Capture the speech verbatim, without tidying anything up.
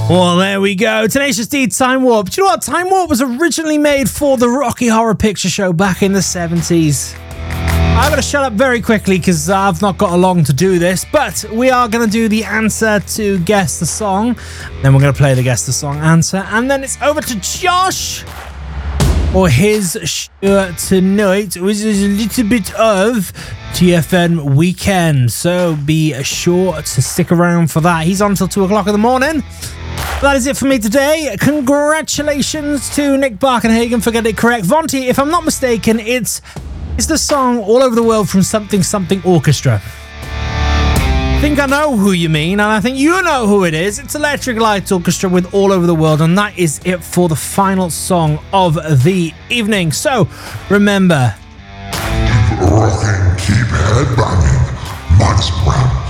Well, there we go. Tenacious D, Time Warp. Do you know what? Time Warp was originally made for the Rocky Horror Picture Show back in the seventies. I'm going to shut up very quickly because I've not got long to do this, but we are going to do the answer to Guess the Song. Then we're going to play the Guess the Song answer, and then it's over to Josh or his show tonight, which is a little bit of T F N Weekend. So be sure to stick around for that. He's on until two o'clock in the morning. That is it for me today. Congratulations to Nick Barkenhagen for getting it correct. Vonti, if I'm not mistaken, it's it's the song All Over the World from Something Something Orchestra. I think I know who you mean, and I think you know who it is. It's Electric Light Orchestra with All Over the World, and that is it for the final song of the evening. So, remember, keep rocking, keep headbanging. Max Brown.